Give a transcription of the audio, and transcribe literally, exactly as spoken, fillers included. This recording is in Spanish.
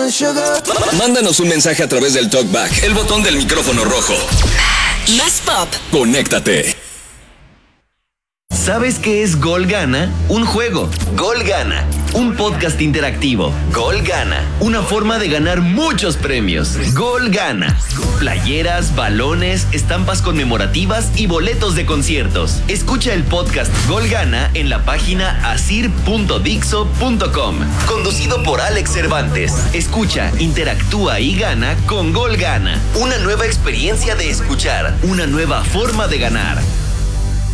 Mándanos un mensaje a través del TalkBack, el botón del micrófono rojo. Más pop. Conéctate. ¿Sabes qué es Gol Gana? Un juego. Gol Gana. Un podcast interactivo. Gol Gana. Una forma de ganar muchos premios. Gol Gana. Playeras, balones, estampas conmemorativas y boletos de conciertos. Escucha el podcast Gol Gana en la página asir punto dixo punto com. Conducido por Alex Cervantes. Escucha, interactúa y gana con Gol Gana. Una nueva experiencia de escuchar. Una nueva forma de ganar.